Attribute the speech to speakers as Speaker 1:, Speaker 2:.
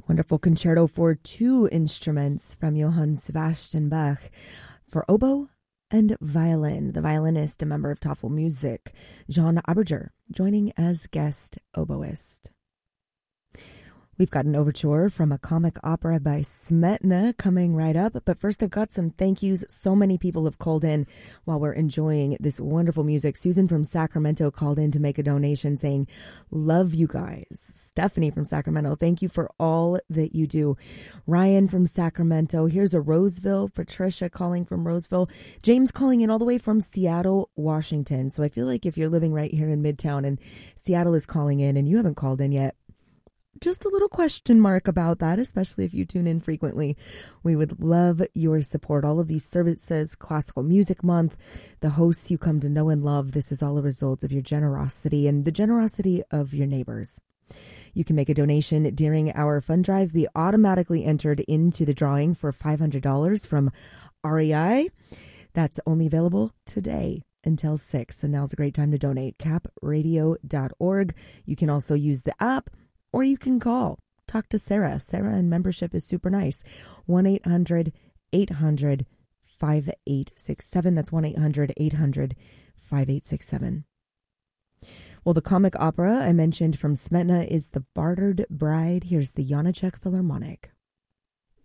Speaker 1: Wonderful concerto for two instruments from Johann Sebastian Bach for oboe and violin. The violinist, a member of Tafel Music, Jean Aberger, joining as guest oboist. We've got an overture from a comic opera by Smetana coming right up. But first, I've got some thank yous. So many people have called in while we're enjoying this wonderful music. Susan from Sacramento called in to make a donation saying, love you guys. Stephanie from Sacramento, thank you for all that you do. Ryan from Sacramento. Here's a Roseville. Patricia calling from Roseville. James calling in all the way from Seattle, Washington. So I feel like if you're living right here in Midtown and Seattle is calling in and you haven't called in yet, just a little question mark about that, especially if you tune in frequently. We would love your support. All of these services, Classical Music Month, the hosts you come to know and love, this is all a result of your generosity and the generosity of your neighbors. You can make a donation during our fund drive, be automatically entered into the drawing for $500 from REI. That's only available today until 6. So now's a great time to donate. capradio.org. You can also use the app, or you can call. Talk to Sarah. Sarah in membership is super nice. 1-800-800-5867. That's 1-800-800-5867. Well, the comic opera I mentioned from Smetana is The Bartered Bride. Here's the Janacek Philharmonic.